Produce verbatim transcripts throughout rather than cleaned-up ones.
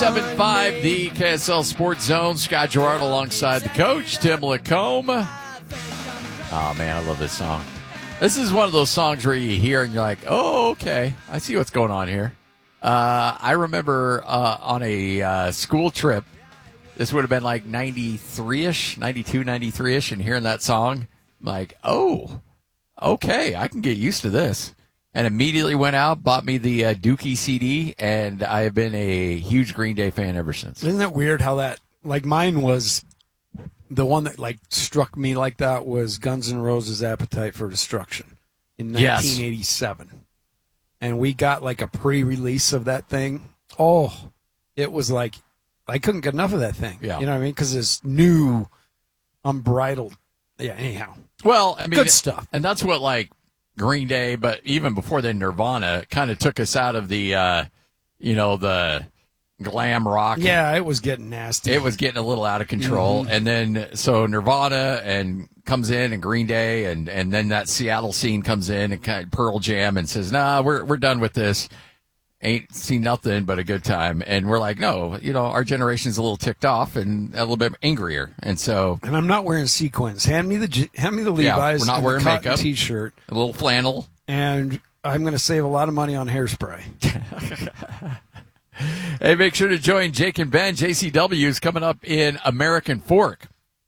seven five, the K S L Sports Zone. Scott Gerard alongside the coach, Tim Lacombe. Oh, man, I love this song. This is one of those songs where you hear and you're like, oh, okay, I see what's going on here. Uh, I remember uh, on a uh, school trip, this would have been like ninety-three-ish, ninety-two, ninety-three-ish, and hearing that song, I'm like, oh, okay, I can get used to this. And immediately went out, bought me the uh, Dookie C D, and I have been a huge Green Day fan ever since. Isn't it weird how that, like mine was, the one that like struck me like that was Guns N' Roses' Appetite for Destruction in nineteen eighty-seven. Yes. And we got like a pre-release of that thing. Oh, it was like, I couldn't get enough of that thing. Yeah. You know what I mean? Because it's new, unbridled. Yeah, anyhow. Well, I mean, good stuff. And that's what like, Green Day, but even before then, Nirvana kind of took us out of the, uh, you know, the glam rock. Yeah, it was getting nasty. It was getting a little out of control. Mm-hmm. And then, so Nirvana and comes in and Green Day, and, and then that Seattle scene comes in and kind of Pearl Jam and says, nah, we're, we're done with this. Ain't seen nothing but a good time. And we're like, no, you know, our generation's a little ticked off and a little bit angrier. And so. And I'm not wearing sequins. Hand me the, hand me the Levi's. Yeah, we're not wearing makeup. T-shirt. A little flannel. And I'm going to save a lot of money on hairspray. Hey, make sure to join Jake and Ben. J C W is coming up in American Fork.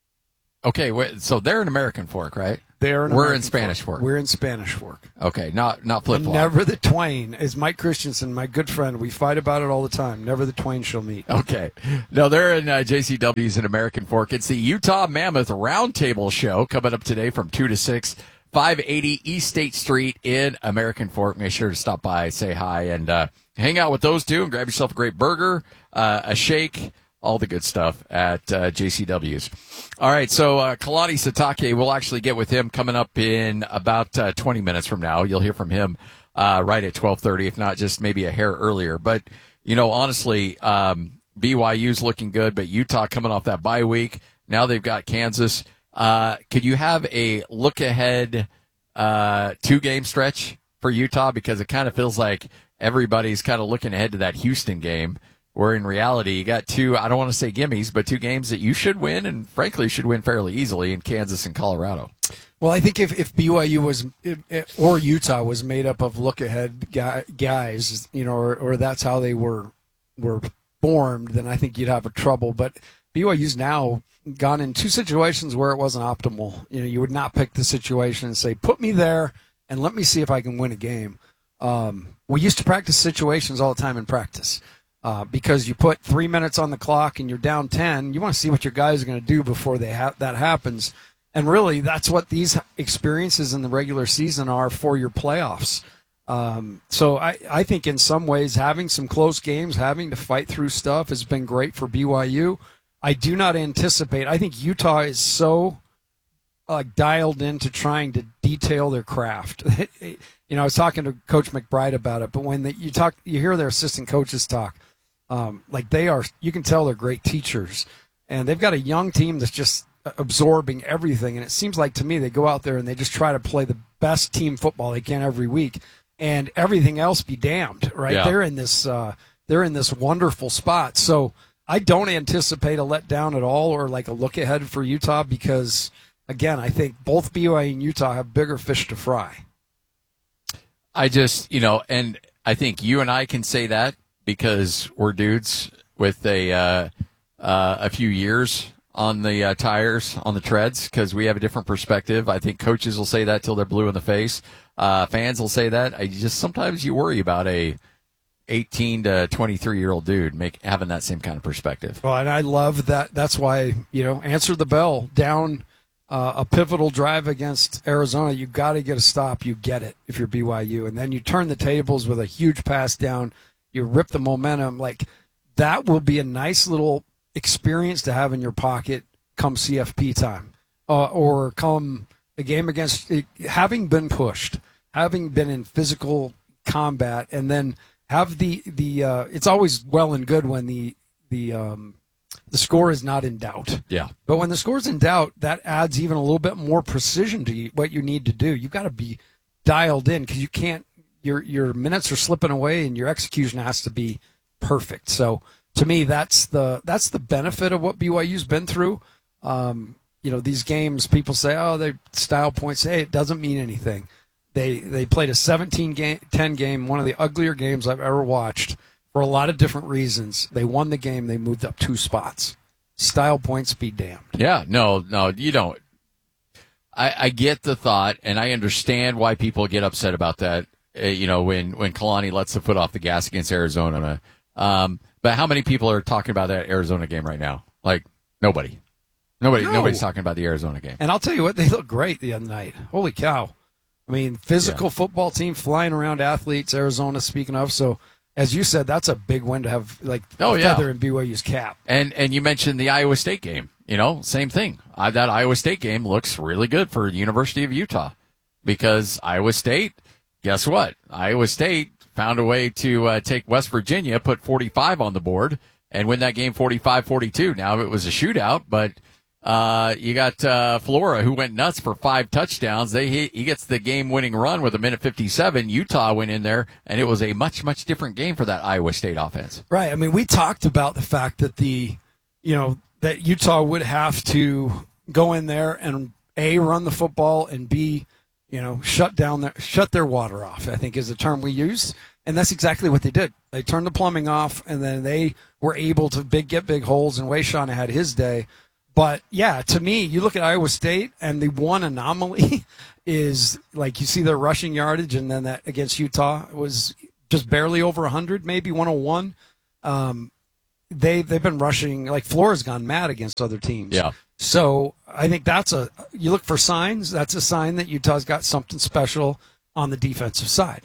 Okay, wait, so they're in American Fork, right? They're in We're American in Spanish Fork. Fork. We're in Spanish Fork. Okay, not not flip flop. Never the twain, as Mike Christensen, my good friend. We fight about it all the time. Never the twain shall meet. Okay, no, they're in uh, J C W's in American Fork. It's the Utah Mammoth Roundtable Show coming up today from two to six, five eighty East State Street in American Fork. Make sure to stop by, say hi, and uh, hang out with those two, and grab yourself a great burger, uh, a shake. All the good stuff at uh, J C W's. All right, so uh, Kalani Sitake, we'll actually get with him coming up in about uh, twenty minutes from now. You'll hear from him uh, right at twelve thirty, if not just maybe a hair earlier. But, you know, honestly, um, B Y U's looking good, but Utah coming off that bye week. Now they've got Kansas. Uh, could you have a look-ahead uh, two-game stretch for Utah? Because it kind of feels like everybody's kind of looking ahead to that Houston game. Where in reality, you got two, I don't want to say gimmies, but two games that you should win and frankly should win fairly easily in Kansas and Colorado. Well, I think if, if B Y U was, or Utah was made up of look-ahead guys, you know, or, or that's how they were were formed, then I think you'd have a trouble. But B Y U's now gone in two situations where it wasn't optimal. You know, you would not pick the situation and say, put me there and let me see if I can win a game. Um, we used to practice situations all the time in practice. Uh, because you put three minutes on the clock and you're down ten, you want to see what your guys are going to do before they ha- that happens. And really, that's what these experiences in the regular season are for your playoffs. Um, so I, I think in some ways having some close games, having to fight through stuff has been great for B Y U. I do not anticipate. I think Utah is so uh, dialed into trying to detail their craft. You know, I was talking to Coach McBride about it, but when the, you talk, you hear their assistant coaches talk. Um, like they are, you can tell they're great teachers, and they've got a young team that's just absorbing everything. And it seems like to me they go out there and they just try to play the best team football they can every week, and everything else be damned. Right? Yeah. They're in this, uh, they're in this wonderful spot. So I don't anticipate a letdown at all, or like a look ahead for Utah, because again, I think both B Y U and Utah have bigger fish to fry. I just, you know, and I think you and I can say that. Because we're dudes with a uh, uh, a few years on the uh, tires, on the treads, because we have a different perspective. I think coaches will say that till they're blue in the face. Uh, fans will say that. I just sometimes you worry about a eighteen to twenty-three year old dude make having that same kind of perspective. Well, and I love that. That's why, you know, answer the bell down uh, a pivotal drive against Arizona. You got to get a stop. You get it if you're B Y U, and then you turn the tables with a huge pass down. You rip the momentum. Like, that will be a nice little experience to have in your pocket come C F P time, uh, or come a game against having been pushed, having been in physical combat, and then have the the. Uh, it's always well and good when the the um, the score is not in doubt. Yeah. But when the score's in doubt, that adds even a little bit more precision to you, what you need to do. You've got to be dialed in, because you can't. Your your minutes are slipping away, and your execution has to be perfect. So to me, that's the that's the benefit of what B Y U's been through. Um, you know, these games, people say, oh, they style points. Hey, it doesn't mean anything. They they played a seventeen ten game, one of the uglier games I've ever watched for a lot of different reasons. They won the game. They moved up two spots. Style points be damned. Yeah, no, no, you don't. I, I get the thought, and I understand why people get upset about that. Uh, you know, when when Kalani lets the foot off the gas against Arizona. Um, but how many people are talking about that Arizona game right now? Like nobody, nobody, No. nobody's talking about the Arizona game. And I'll tell you what, they look great the other night. Holy cow. I mean, physical Yeah. football team, flying around athletes, Arizona, speaking of. So, as you said, that's a big win to have, like, Oh, a yeah. feather in B Y U's cap. And and you mentioned the Iowa State game. You know, same thing. I, that Iowa State game looks really good for the University of Utah because Iowa State, guess what? Iowa State found a way to uh, take West Virginia, put forty-five on the board, and win that game forty-five forty-two. Now, it was a shootout, but uh, you got uh, Flora, who went nuts for five touchdowns. They He, he gets the game-winning run with a minute fifty-seven. Utah went in there, and it was a much, much different game for that Iowa State offense. Right. I mean, we talked about the fact that the, you know, that Utah would have to go in there and A, run the football, and B, you know, shut down their, shut their water off, I think is the term we used. And that's exactly what they did. They turned the plumbing off, and then they were able to big, get big holes, and Wayshawn had his day. But, yeah, to me, you look at Iowa State, and the one anomaly is, like, you see their rushing yardage, and then that against Utah was just barely over one hundred, maybe one oh one. Um, they, they've been rushing, like, Flora's gone mad against other teams. Yeah. So I think that's a, you look for signs, that's a sign that Utah's got something special on the defensive side.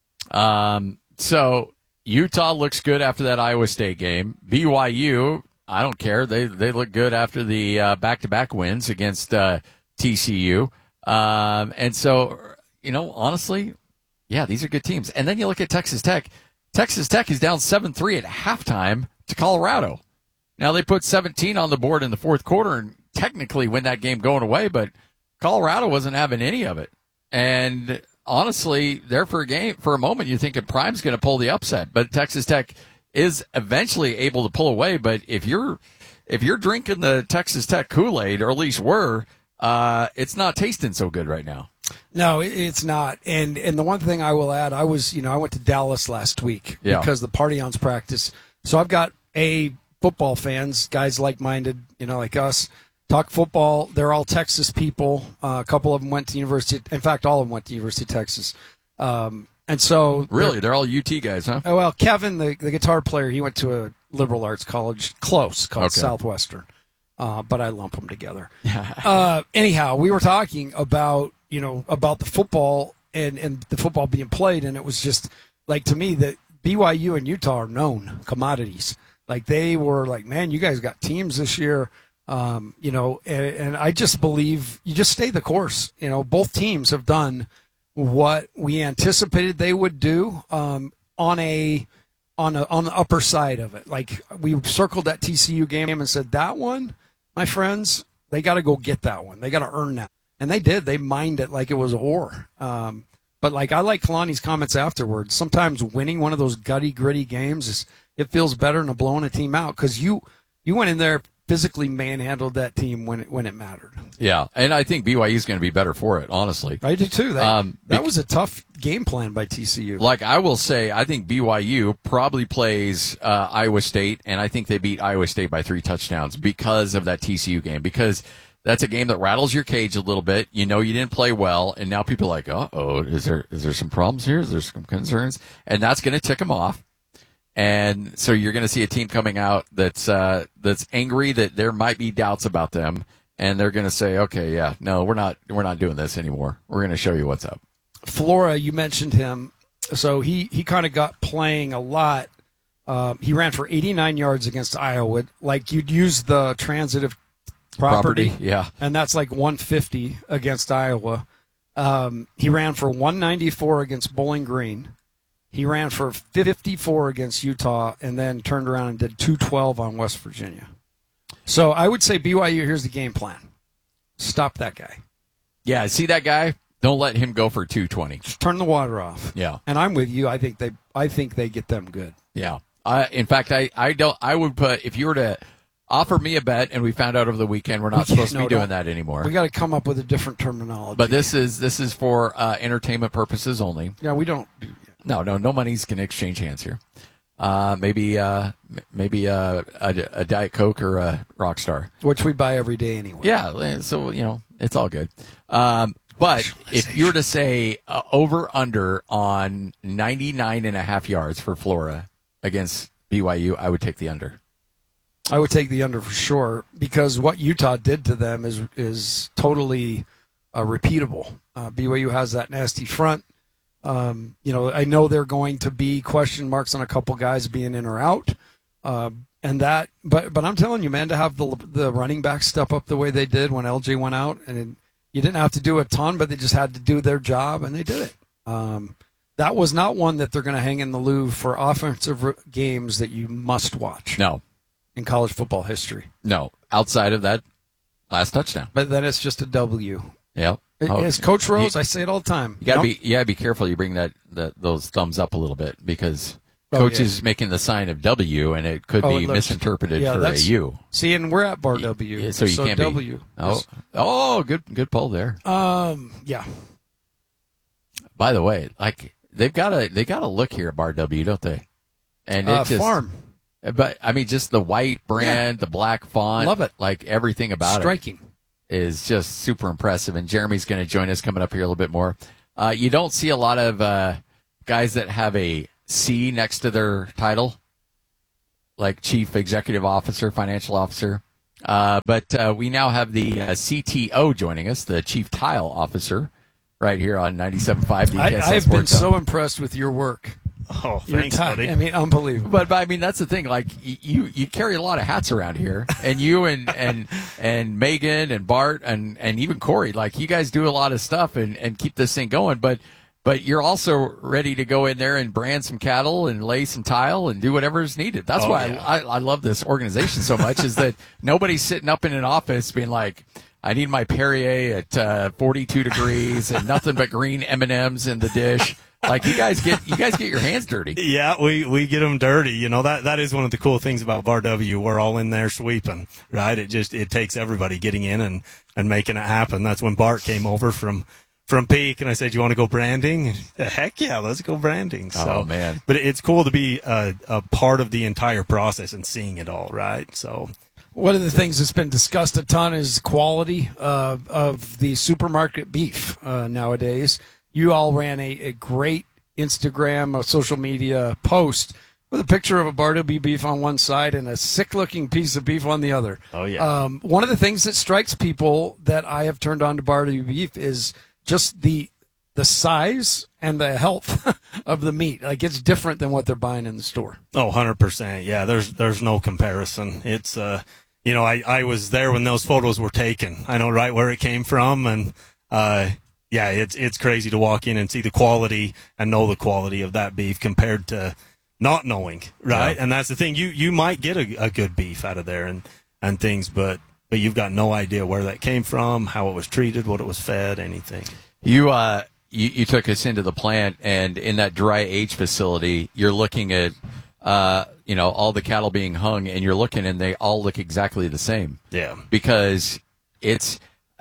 Um, so Utah looks good after that Iowa State game. B Y U, I don't care. They they look good after the uh, back-to-back wins against uh, T C U. Um, and so, you know, honestly, yeah, these are good teams. And then you look at Texas Tech. Texas Tech is down seven three at halftime to Colorado. Now, they put seventeen on the board in the fourth quarter and technically win that game going away, but Colorado wasn't having any of it. And honestly, there for a game, for a moment, you're thinking Prime's going to pull the upset, but Texas Tech is eventually able to pull away. But if you're if you're drinking the Texas Tech Kool-Aid, or at least were, uh, it's not tasting so good right now. No, it- it's not. And and the one thing I will add, I was, you know, I went to Dallas last week Yeah. because the Party-Ons practice. So I've got a football fans, guys like-minded, you know, like us, talk football. They're all Texas people. Uh, a couple of them went to University. In fact, all of them went to University of Texas. Um, and so Really, they're all U T guys, huh? Oh, well, Kevin, the, the guitar player, he went to a liberal arts college close called Okay. Southwestern, uh, but I lump them together. uh, anyhow, we were talking about, you know, about the football and, and the football being played, and it was just like, to me, that B Y U and Utah are known commodities. Like, they were like, man, you guys got teams this year. Um, you know, and, and I just believe you just stay the course. You know, both teams have done what we anticipated they would do um, on a on a on the upper side of it. Like, we circled that T C U game and said, that one, my friends, they got to go get that one. They got to earn that, and they did. They mined it like it was a war. Um, but like, I like Kalani's comments afterwards. Sometimes winning one of those gutty, gritty games is it feels better than blowing a team out, because you you went in there, physically manhandled that team when it when it mattered. Yeah, and I think B Y U is going to be better for it, honestly. I do too. That, Um, that bec- was a tough game plan by T C U. Like, I will say, I think B Y U probably plays uh, Iowa State, and I think they beat Iowa State by three touchdowns because of that T C U game, because that's a game that rattles your cage a little bit. You know you didn't play well, and now people are like, uh-oh, is there is there some problems here? Is there some concerns? And that's going to tick them off. And so you're going to see a team coming out that's uh, that's angry that there might be doubts about them, and they're going to say, okay, yeah, no, we're not we're not doing this anymore. We're going to show you what's up. Flora, you mentioned him. So he, he kind of got playing a lot. Um, he ran for eighty-nine yards against Iowa. Like, you'd use the transitive property, Property, yeah. and that's like one fifty against Iowa. Um, he ran for one ninety-four against Bowling Green. He ran for fifty-four against Utah, and then turned around and did two twelve on West Virginia. So I would say B Y U, here's the game plan. Stop that guy. Yeah, see that guy? Don't let him go for two twenty. Just turn the water off. Yeah. And I'm with you. I think they I think they get them good. Yeah. Uh, in fact, I, I don't. I would put if you were to offer me a bet, and we found out over the weekend we're not We supposed to can't- be no, doing don't. that anymore. We got to come up with a different terminology. But this is this is for uh, entertainment purposes only. yeah, we don't. do No, no, no money's going to exchange hands here. Uh, maybe uh, m- maybe uh, a, a Diet Coke or a Rockstar. Which we buy every day anyway. Yeah, so you know it's all good. Um, but if you were to say uh, over under on ninety-nine and a half yards for Florida against B Y U, I would take the under. I would take the under for sure because what Utah did to them is is totally uh, repeatable. Uh, B Y U has that nasty front. Um, you know, I know they're going to be question marks on a couple guys being in or out, uh, and that. But but I'm telling you, man, to have the the running backs step up the way they did when L J went out, and it, you didn't have to do a ton, but they just had to do their job, and they did it. Um, that was not one that they're going to hang in the Louvre for offensive r- games that you must watch No, in college football history. no. Outside of that last touchdown. But then it's just a W. Yeah. As Coach Rose, you, I say it all the time. you gotta Nope. be you gotta be careful. You bring that, that those thumbs up a little bit because Oh, Coach yeah. is making the sign of W, and it could Oh, be it looks- misinterpreted yeah, for a that's- U. See, and we're at Bar W, Yeah, so you can't be- W. Oh, oh, good good pull there. Um, yeah. By the way, like they've got a they got a look here at Bar W, don't they? And it Uh, just, farm. but I mean, just the white brand, the black font, Love it. Like everything about Striking. it is just super impressive. And Jeremy's going to join us coming up here a little bit more. Uh, you don't see a lot of uh, guys that have a C next to their title, like Chief Executive Officer, Financial Officer. Uh, but uh, we now have the uh, C T O joining us, the Chief Tile Officer, right here on ninety-seven point five. I, I've been so impressed with your work. Oh, Your thanks, ti- buddy. I mean, unbelievable. But, but I mean, that's the thing. Like y- you, you carry a lot of hats around here, and you and and and Megan and Bart and and even Corey. Like you guys do a lot of stuff and and keep this thing going. But but you're also ready to go in there and brand some cattle and lay some tile and do whatever is needed. That's Oh, why yeah. I, I I love this organization so much. Is that nobody's sitting up in an office being like, I need my Perrier at uh, forty-two degrees and nothing but green M and M's in the dish. Like you guys get you guys get your hands dirty. Yeah, we, we get them dirty. You know, that, that is one of the cool things about Bar W. We're all in there sweeping, right? It just, it takes everybody getting in and, and making it happen. That's when Bart came over from, from Peak and I said, you want to go branding? Heck yeah, let's go branding. So, Oh, man. But it's cool to be a, a part of the entire process and seeing it all, right? So, One of the things that's been discussed a ton is quality uh, of the supermarket beef uh, nowadays. You all ran a, a great Instagram or social media post with a picture of a Bar W beef on one side and a sick-looking piece of beef on the other. Oh, yeah. Um, one of the things that strikes people that I have turned on to Bar W beef is just the the size and the health of the meat. Like it's different than what they're buying in the store. Oh, one hundred percent. Yeah, there's there's no comparison. It's uh you know, I I was there when those photos were taken. I know right where it came from and uh yeah, it's it's crazy to walk in and see the quality and know the quality of that beef compared to not knowing, right? Yeah. And that's the thing. You you might get a, a good beef out of there and and things, but but you've got no idea where that came from, how it was treated, what it was fed, anything. You uh you, you took us into the plant, and in that dry age facility, you're looking at uh you know all the cattle being hung, and you're looking, and they all look exactly the same. Yeah. Because it's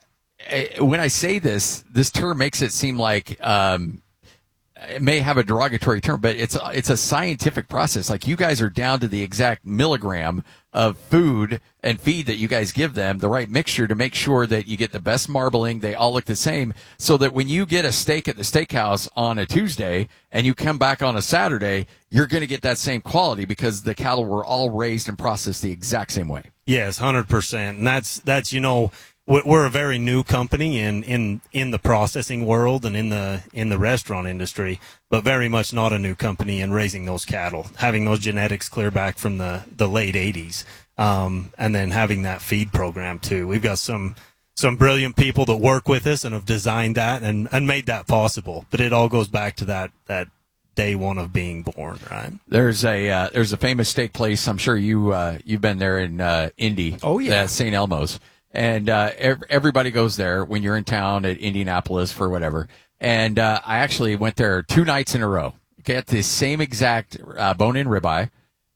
eh, when I say this, this term makes it seem like um it may have a derogatory term, but it's a, it's a scientific process. Like you guys are down to the exact milligram of food and feed that you guys give them, the right mixture to make sure that you get the best marbling. They all look the same, so that when you get a steak at the steakhouse on a Tuesday and you come back on a Saturday, you're going to get that same quality because the cattle were all raised and processed the exact same way. Yes, one hundred percent. And that's, that's, you know, we- we're a very new company in, in, in the processing world and in the, in the restaurant industry, but very much not a new company in raising those cattle, having those genetics clear back from the, the late eighties. Um, and then having that feed program too. We've got some, some brilliant people that work with us and have designed that and, and made that possible. But it all goes back to that, that day one of being born, right? There's a uh, there's a famous steak place. I'm sure you uh, you've been there in uh, Indy. Oh, yeah. uh, Saint Elmo's, and uh, ev- everybody goes there when you're in town at Indianapolis for whatever. And uh, I actually went there two nights in a row. Get the same exact uh, bone-in ribeye,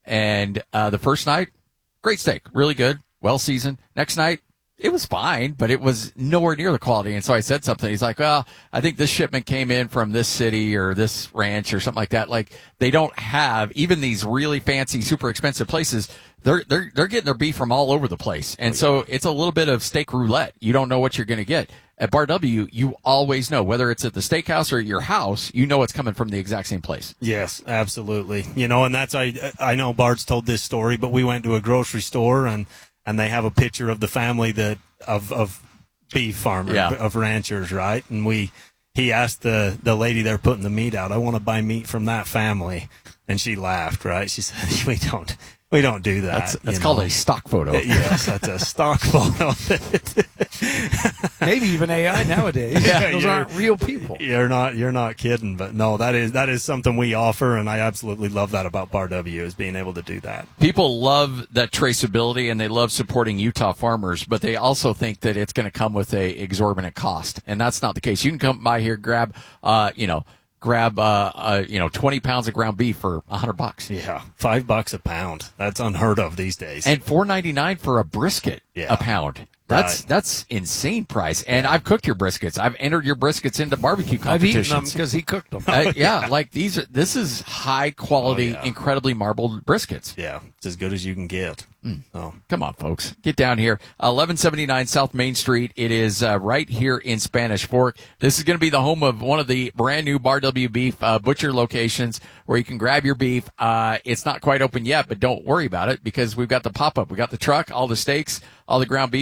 And uh, the first night, great steak, really good, well seasoned. Next night, it was fine, but it was nowhere near the quality. And so I said something. He's like, well, I think this shipment came in from this city or this ranch or something like that. Like, they don't have, even these really fancy, super expensive places, they're, they're, they're getting their beef from all over the place. And so it's a little bit of steak roulette. You don't know what you're going to get. At Bar W, you always know, whether it's at the steakhouse or at your house, you know it's coming from the exact same place. Yes, absolutely. You know, and that's, I, I know Bart's told this story, but we went to a grocery store and, and they have a picture of the family that of of beef farmers, yeah. of ranchers, right? And we he asked the the lady there putting the meat out, I want to buy meat from that family, and she laughed, right? She said, we don't we don't do that. That's, that's called know? a stock photo. Yes, that's a stock photo. Maybe even A I nowadays. Yeah, Those you're- aren't real people. You're not you're not kidding, but no, that is that is something we offer, and I absolutely love that about Bar W, is being able to do that. People love that traceability and they love supporting Utah farmers, but they also think that it's going to come with a exorbitant cost, and that's not the case. You can come by here, grab, uh, you know, grab, uh, uh, you know, twenty pounds of ground beef for a hundred bucks, Yeah, five bucks a pound. That's unheard of these days. and four ninety nine for a brisket Yeah. a pound. That's Right. that's insane price. And I've cooked your briskets. I've entered your briskets into barbecue I've eaten them competitions. because he cooked them. Uh, yeah, like these are. This is high quality, Oh, yeah. incredibly marbled briskets. Yeah, it's as good as you can get. So Come on, folks. Get down here. eleven seventy-nine South Main Street. It is uh, right here in Spanish Fork. This is going to be the home of one of the brand new Bar W Beef uh, butcher locations where you can grab your beef. Uh, it's not quite open yet, but don't worry about it because we've got the pop-up. We got the truck, all the steaks, all the ground beef.